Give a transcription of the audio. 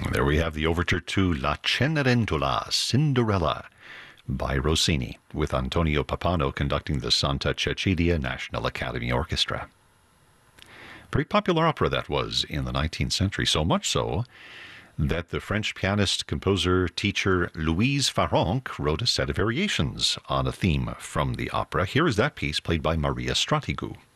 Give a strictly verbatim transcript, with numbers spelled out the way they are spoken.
There we have the overture to La Cenerentola, Cinderella, by Rossini, with Antonio Pappano conducting the Santa Cecilia National Academy Orchestra. Very popular opera that was in the nineteenth century, so much so that the French pianist, composer, teacher Louise Farrenc wrote a set of variations on a theme from the opera. Here is that piece played by Maria Stratigou.